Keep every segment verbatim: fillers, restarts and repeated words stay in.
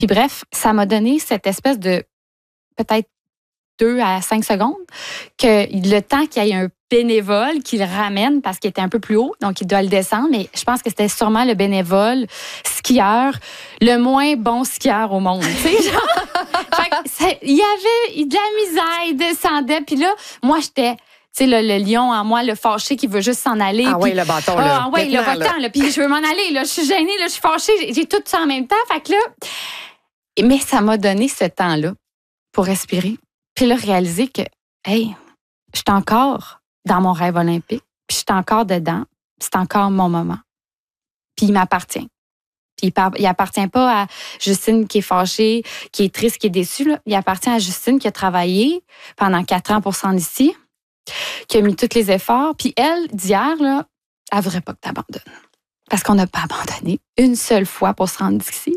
Puis bref, ça m'a donné cette espèce de peut-être deux à cinq secondes que le temps qu'il y ait un bénévole qui le ramène parce qu'il était un peu plus haut, donc il doit le descendre. Mais je pense que c'était sûrement le bénévole skieur, le moins bon skieur au monde. Tu sais, genre, fait que ça, il y avait de la misère, il descendait. Puis là, moi, j'étais... Tu sais, le, le lion en moi, le fâché qui veut juste s'en aller. Ah oui, puis, le bâton, là. Ah oui, le bâton, là. Puis je veux m'en aller, là. Je suis gênée, là. Je suis fâchée. J'ai, j'ai tout ça en même temps. Fait que là... Mais ça m'a donné ce temps-là pour respirer. Puis là, réaliser que, hey, je suis encore dans mon rêve olympique. Puis je suis encore dedans. C'est encore mon moment. Puis il m'appartient. Puis il, par, il appartient pas à Justine qui est fâchée, qui est triste, qui est déçue. Là. Il appartient à Justine qui a travaillé pendant quatre ans pour s'en ici, qui a mis tous les efforts. Puis elle, d'hier, là, elle ne voudrait pas que tu abandonnes. Parce qu'on n'a pas abandonné une seule fois pour se rendre ici.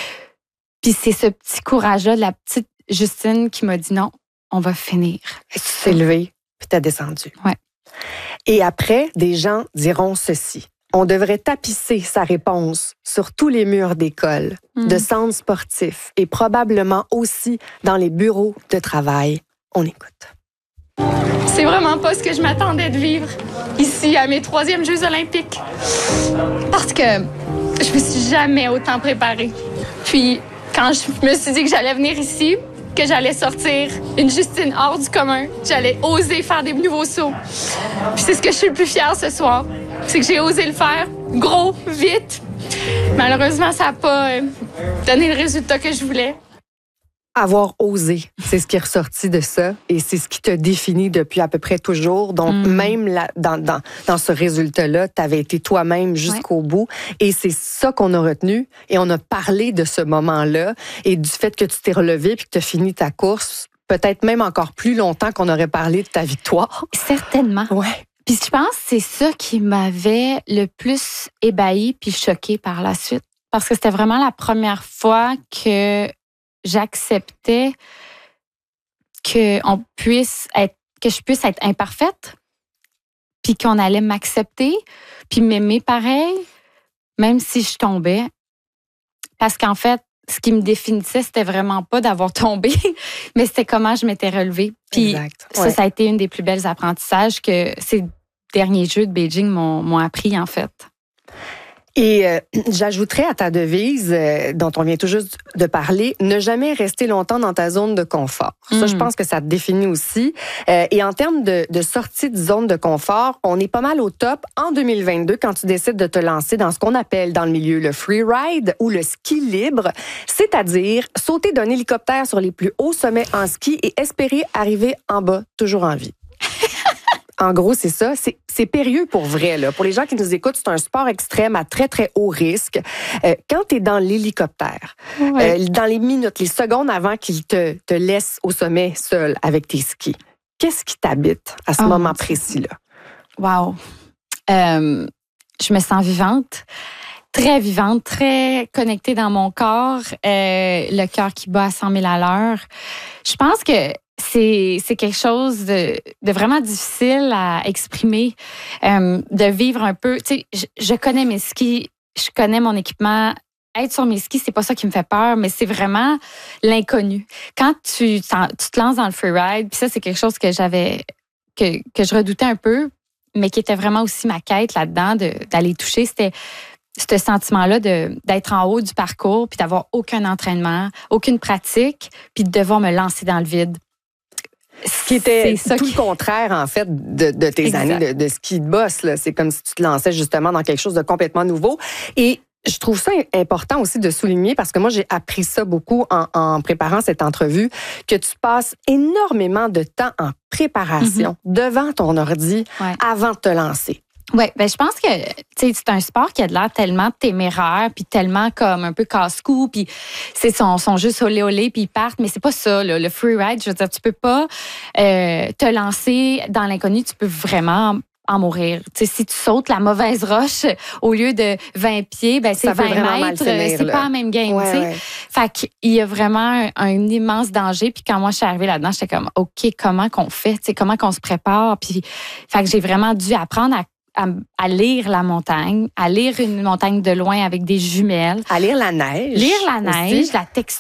Puis c'est ce petit courage-là de la petite Justine qui m'a dit non, on va finir. Tu t'es levée, puis t'as descendu. Ouais. Et après, des gens diront ceci. On devrait tapisser sa réponse sur tous les murs d'école, mmh. de centres sportifs et probablement aussi dans les bureaux de travail. On écoute. C'est vraiment pas ce que je m'attendais de vivre ici à mes troisièmes Jeux olympiques. Parce que je me suis jamais autant préparée. Puis, quand je me suis dit que j'allais venir ici, que j'allais sortir une Justine hors du commun, j'allais oser faire des nouveaux sauts. Puis c'est ce que je suis le plus fière ce soir. C'est que j'ai osé le faire, gros, vite. Malheureusement, ça n'a pas euh, donné le résultat que je voulais. Avoir osé, c'est ce qui est ressorti de ça et c'est ce qui te définit depuis à peu près toujours. Donc, mm. même là, dans, dans, dans ce résultat-là, tu avais été toi-même jusqu'au ouais. bout et c'est ça qu'on a retenu et on a parlé de ce moment-là et du fait que tu t'es relevé puis que tu as fini ta course, peut-être même encore plus longtemps qu'on aurait parlé de ta victoire. Certainement. Ouais. Puis je pense que c'est ça qui m'avait le plus ébahie puis choquée par la suite. Parce que c'était vraiment la première fois que j'acceptais que on puisse être, que je puisse être imparfaite, puis qu'on allait m'accepter, puis m'aimer pareil, même si je tombais. Parce qu'en fait, ce qui me définissait, c'était vraiment pas d'avoir tombé, mais c'était comment je m'étais relevée. Puis exact. ça, ouais. ça a été une des plus belles apprentissages que ces derniers Jeux de Beijing m'ont, m'ont appris, en fait. Et euh, j'ajouterais à ta devise, euh, dont on vient tout juste de parler, ne jamais rester longtemps dans ta zone de confort. Mm. Ça, je pense que ça te définit aussi. Euh, et en termes de, de sortie de zone de confort, on est pas mal au top en deux mille vingt-deux quand tu décides de te lancer dans ce qu'on appelle dans le milieu le free ride ou le ski libre, c'est-à-dire sauter d'un hélicoptère sur les plus hauts sommets en ski et espérer arriver en bas toujours en vie. En gros, c'est ça. C'est, c'est périlleux pour vrai. Là. Pour les gens qui nous écoutent, c'est un sport extrême à très, très haut risque. Euh, quand tu es dans l'hélicoptère, ouais. euh, dans les minutes, les secondes avant qu'il te, te laisse au sommet seul avec tes skis, qu'est-ce qui t'habite à ce oh moment précis-là? Wow! Euh, je me sens vivante. Très vivante, très connectée dans mon corps. Euh, le cœur qui bat à cent mille à l'heure. Je pense que C'est, c'est quelque chose de, de vraiment difficile à exprimer, euh, de vivre un peu. Tu sais, je, je connais mes skis, je connais mon équipement. Être sur mes skis, c'est pas ça qui me fait peur, mais c'est vraiment l'inconnu. Quand tu, tu te lances dans le freeride, puis ça, c'est quelque chose que j'avais, que, que je redoutais un peu, mais qui était vraiment aussi ma quête là-dedans, de, d'aller toucher, c'était ce sentiment-là de, d'être en haut du parcours, puis d'avoir aucun entraînement, aucune pratique, puis de devoir me lancer dans le vide. Ce qui était tout qui... le contraire, en fait, de, de tes exact. années de, de ski de boss. Là. C'est comme si tu te lançais justement dans quelque chose de complètement nouveau. Et je trouve ça important aussi de souligner, parce que moi, j'ai appris ça beaucoup en, en préparant cette entrevue, que tu passes énormément de temps en préparation mm-hmm. devant ton ordi ouais. avant de te lancer. Oui, ben je pense que c'est un sport qui a de l'air tellement téméraire, puis tellement comme un peu casse-cou, puis c'est sont, sont juste olé olé, puis ils partent, mais c'est pas ça, là. Le freeride, je veux dire, tu peux pas euh, te lancer dans l'inconnu, tu peux vraiment en mourir. Tu sais, si tu sautes la mauvaise roche au lieu de vingt pieds, ben c'est vingt mètres, finir, c'est là. Pas la même game, ouais, tu sais. Ouais. Fait qu'il y a vraiment un, un immense danger. Puis quand moi je suis arrivée là-dedans, j'étais comme, ok, comment qu'on fait, tu sais, comment qu'on se prépare. Puis, fait que j'ai vraiment dû apprendre à à, à lire la montagne, à lire une montagne de loin avec des jumelles. À lire la neige. Lire la neige, aussi. la texture